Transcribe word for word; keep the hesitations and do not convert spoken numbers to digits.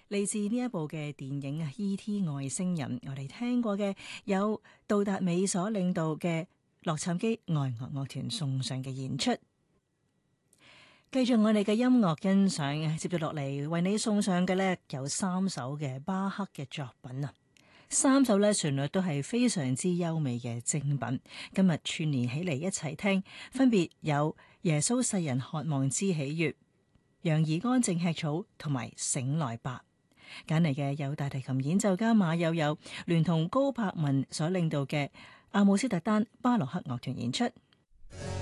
嚟自呢一部嘅電影啊，E T 外星人，我哋聽過嘅有杜達美所領導嘅洛杉磯愛樂樂團送上嘅演出。繼續我哋嘅音樂欣賞，接住落嚟為你送上嘅呢有三首嘅巴赫嘅作品啊，三首呢旋律都係非常之優美嘅精品。今日串連起嚟一齊聽，分別有耶穌世人渴望之喜悅、羊兒安靜吃草同埋醒來吧。揀嚟嘅有大提琴演奏家馬友友聯同高柏文所領導嘅阿姆斯特丹巴洛克樂團演出。